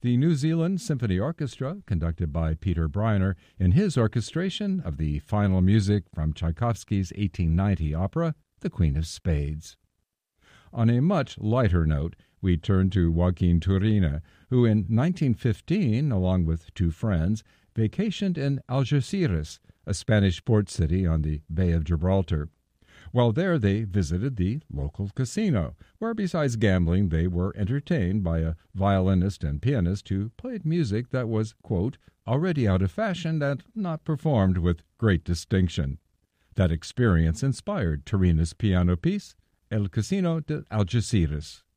the New Zealand Symphony Orchestra, conducted by Peter Briner, in his orchestration of the final music from Tchaikovsky's 1890 opera, The Queen of Spades. On a much lighter note, we turn to Joaquin Turina, who in 1915, along with two friends, vacationed in Algeciras, a Spanish port city on the Bay of Gibraltar. While there, they visited the local casino, where besides gambling, they were entertained by a violinist and pianist who played music that was, quote, already out of fashion and not performed with great distinction. That experience inspired Turina's piano piece, El Casino de Algeciras.